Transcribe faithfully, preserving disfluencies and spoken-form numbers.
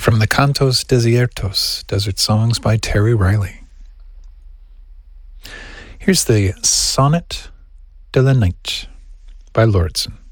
from the Cantos Desiertos, Desert Songs by Terry Riley. Here's the Sonnet de la Night by Lauridsen.